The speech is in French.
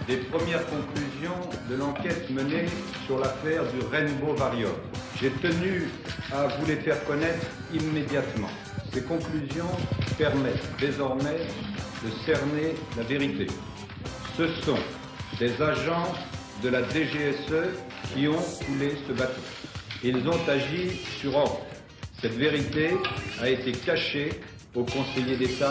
des premières conclusions de l'enquête menée sur l'affaire du Rainbow Warrior. J'ai tenu à vous les faire connaître immédiatement. Ces conclusions permettent désormais de cerner la vérité. Ce sont des agents de la DGSE qui ont coulé ce bateau. Ils ont agi sur ordre. Cette vérité a été cachée au conseiller d'État